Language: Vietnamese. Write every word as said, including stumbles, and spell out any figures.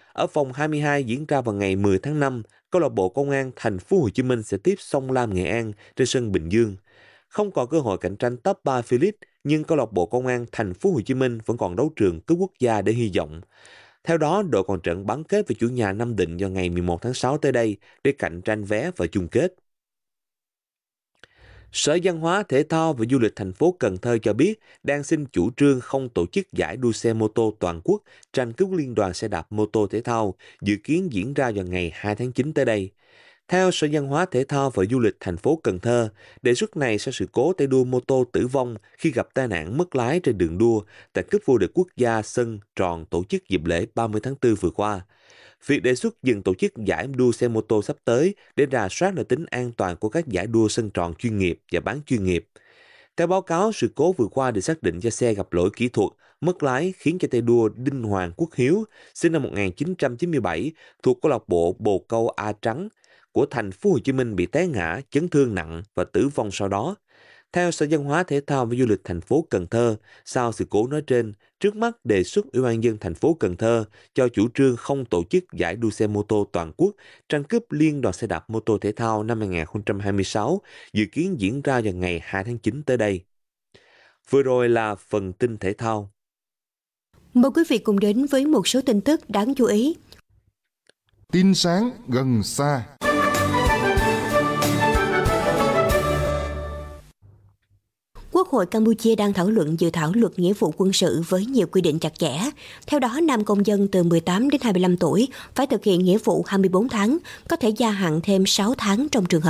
Ở vòng hai mươi hai diễn ra vào ngày mười tháng năm, câu lạc bộ Công an Thành phố Hồ Chí Minh sẽ tiếp Sông Lam Nghệ An trên sân Bình Dương. Không còn cơ hội cạnh tranh top ba V-League, nhưng câu lạc bộ Công an Thành phố Hồ Chí Minh vẫn còn đấu trường cúp quốc gia để hy vọng. Theo đó, đội còn trận bán kết với chủ nhà Nam Định vào ngày mười một tháng sáu tới đây để cạnh tranh vé vào chung kết. Sở Văn hóa, Thể thao và Du lịch thành phố Cần Thơ cho biết đang xin chủ trương không tổ chức giải đua xe mô tô toàn quốc tranh cúp Liên đoàn xe đạp mô tô thể thao dự kiến diễn ra vào ngày hai tháng chín tới đây. Theo Sở Văn hóa, Thể thao và Du lịch thành phố Cần Thơ, đề xuất này sau sự cố tay đua mô tô tử vong khi gặp tai nạn mất lái trên đường đua tại cúp vô địch quốc gia sân tròn tổ chức dịp lễ ba mươi tháng tư vừa qua. Việc đề xuất dừng tổ chức giải đua xe mô tô sắp tới để rà soát lại tính an toàn của các giải đua sân tròn chuyên nghiệp và bán chuyên nghiệp. Theo báo cáo, sự cố vừa qua được xác định do xe gặp lỗi kỹ thuật, mất lái khiến cho tay đua Đinh Hoàng Quốc Hiếu, sinh năm một nghìn chín trăm chín mươi bảy, thuộc câu lạc bộ Bồ Câu A Trắng của Thành phố Hồ Chí Minh bị té ngã, chấn thương nặng và tử vong sau đó. Theo Sở Văn hóa, Thể thao và Du lịch thành phố Cần Thơ, sau sự cố nói trên, trước mắt đề xuất Ủy ban nhân dân thành phố Cần Thơ cho chủ trương không tổ chức giải đua xe mô tô toàn quốc tranh cúp Liên đoàn xe đạp mô tô thể thao năm hai nghìn không trăm hai mươi sáu, dự kiến diễn ra vào ngày hai tháng chín tới đây. Vừa rồi là phần tin thể thao. Mời quý vị cùng đến với một số tin tức đáng chú ý. Tin sáng gần xa. Quốc hội Campuchia đang thảo luận dự thảo luật nghĩa vụ quân sự với nhiều quy định chặt chẽ. Theo đó, nam công dân từ mười tám đến hai mươi lăm tuổi phải thực hiện nghĩa vụ hai mươi bốn tháng, có thể gia hạn thêm sáu tháng trong trường hợp